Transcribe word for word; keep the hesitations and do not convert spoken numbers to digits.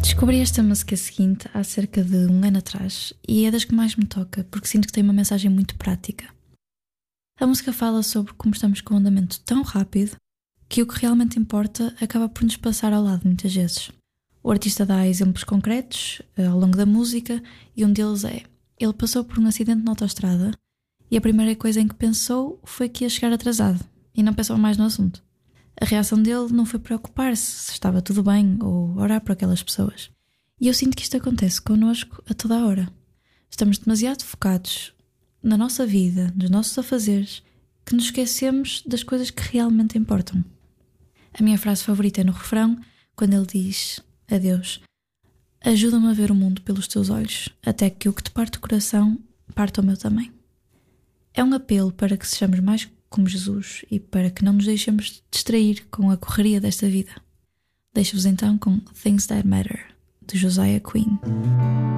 Descobri esta música seguinte há cerca de um ano atrás e é das que mais me toca porque sinto que tem uma mensagem muito prática. A música fala sobre como estamos com um andamento tão rápido que o que realmente importa acaba por nos passar ao lado muitas vezes. O artista dá exemplos concretos ao longo da música e um deles é: ele passou por um acidente na autoestrada e a primeira coisa em que pensou foi que ia chegar atrasado e não pensou mais no assunto. A reação dele não foi preocupar-se se estava tudo bem ou orar por aquelas pessoas. E eu sinto que isto acontece connosco a toda a hora. Estamos demasiado focados na nossa vida, nos nossos afazeres, que nos esquecemos das coisas que realmente importam. A minha frase favorita é no refrão, quando ele diz a Deus: ajuda-me a ver o mundo pelos teus olhos, até que o que te parte o coração parte o meu também. É um apelo para que sejamos mais como Jesus e para que não nos deixemos distrair com a correria desta vida. Deixo-vos então com Things That Matter, de Josiah Quinn.